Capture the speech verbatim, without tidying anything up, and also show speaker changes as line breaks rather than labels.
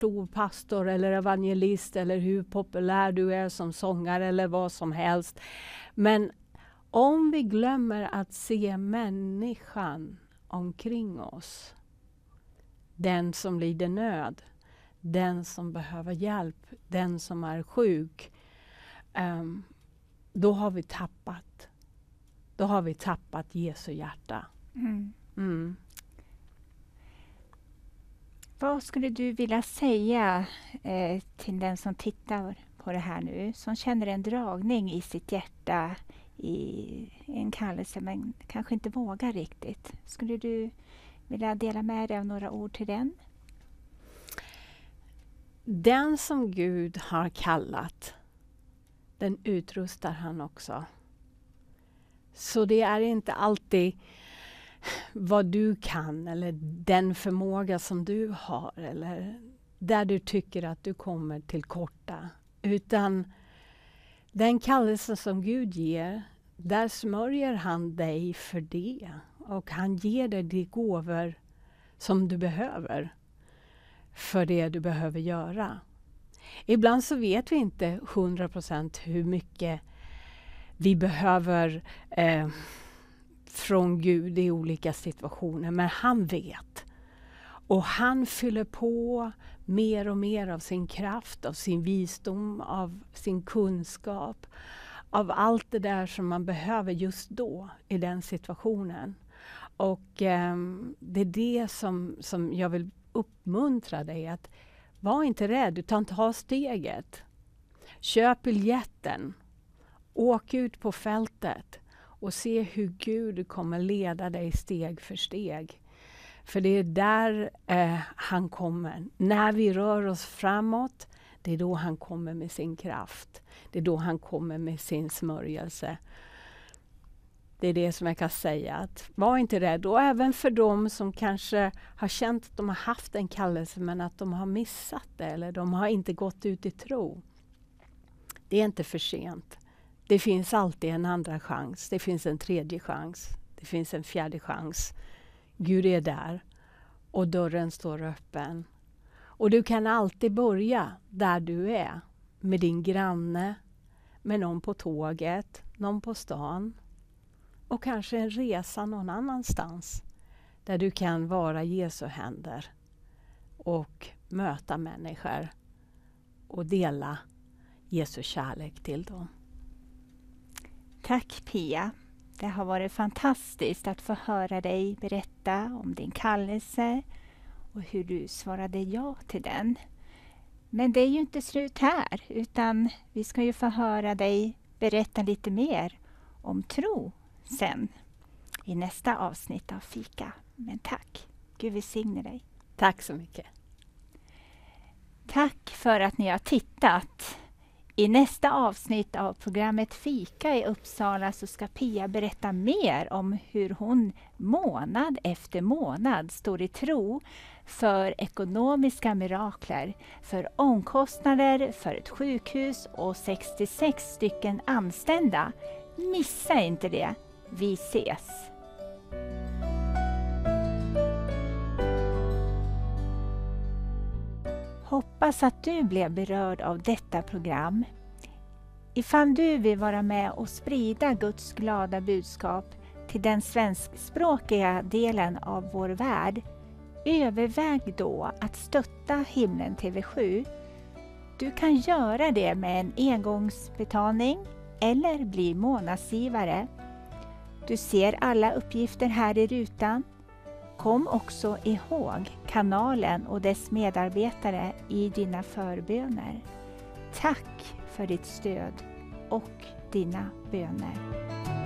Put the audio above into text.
stor pastor eller evangelist eller hur populär du är som sångare eller vad som helst. Men om vi glömmer att se människan omkring oss, den som lider nöd, den som behöver hjälp, den som är sjuk, um, då har vi tappat. Då har vi tappat Jesu hjärta.
Mm.
Mm.
Vad skulle du vilja säga eh, till den som tittar på det här nu, som känner en dragning i sitt hjärta, i en kallelse men kanske inte vågar riktigt? Skulle du vilja dela med dig av några ord till den?
Den som Gud har kallat, den utrustar han också. Så det är inte alltid vad du kan eller den förmåga som du har eller där du tycker att du kommer till korta. Utan den kallelse som Gud ger, där smörjer han dig för det. Och han ger dig de gåvor som du behöver för det du behöver göra. Ibland så vet vi inte hundra procent hur mycket vi behöver eh, från Gud i olika situationer. Men han vet. Och han fyller på mer och mer av sin kraft, av sin visdom, av sin kunskap. Av allt det där som man behöver just då i den situationen. Och eh, det är det som, som jag vill uppmuntra dig att var inte rädd utan ta steget. Köp biljetten. Åk ut på fältet och se hur Gud kommer leda dig steg för steg. För det är där eh, han kommer. När vi rör oss framåt, det är då han kommer med sin kraft. Det är då han kommer med sin smörjelse. Det är det som jag kan säga. Att var inte rädd. Och även för dem som kanske har känt att de har haft en kallelse men att de har missat det. Eller de har inte gått ut i tro. Det är inte för sent. Det finns alltid en andra chans. Det finns en tredje chans. Det finns en fjärde chans. Gud är där. Och dörren står öppen. Och du kan alltid börja där du är. Med din granne. Med någon på tåget. Någon på stan. Och kanske en resa någon annanstans. Där du kan vara Jesu händer. Och möta människor. Och dela Jesu kärlek till dem.
Tack Pia. Det har varit fantastiskt att få höra dig berätta om din kallelse och hur du svarade ja till den. Men det är ju inte slut här, utan vi ska ju få höra dig berätta lite mer om tro sen i nästa avsnitt av Fika. Men tack. Gud välsigne dig.
Tack så mycket.
Tack för att ni har tittat. I nästa avsnitt av programmet Fika i Uppsala så ska Pia berätta mer om hur hon månad efter månad står i tro för ekonomiska mirakler, för omkostnader för ett sjukhus och sextiosex stycken anställda. Missa inte det. Vi ses! Hoppas att du blev berörd av detta program. Ifall du vill vara med och sprida Guds glada budskap till den svenskspråkiga delen av vår värld, överväg då att stötta Himlen T V sju. Du kan göra det med en engångsbetalning eller bli månadsgivare. Du ser alla uppgifter här i rutan. Kom också ihåg kanalen och dess medarbetare i dina förböner. Tack för ditt stöd och dina böner.